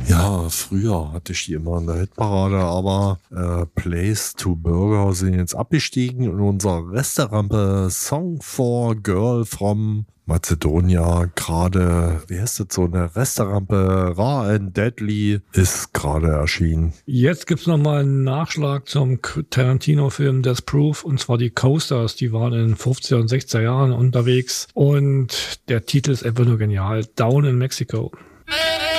Ja, früher hatte ich die immer in der Hitparade, aber Place to Burger sind jetzt abgestiegen und unser Resterampe Song for Girl from Macedonia gerade, wie heißt das, so eine Resterampe Raw and Deadly ist gerade erschienen. Jetzt gibt's nochmal einen Nachschlag zum Tarantino-Film Death Proof, und zwar die Coasters, die waren in den 50er und 60er Jahren unterwegs und der Titel ist einfach nur genial, Down in Mexico.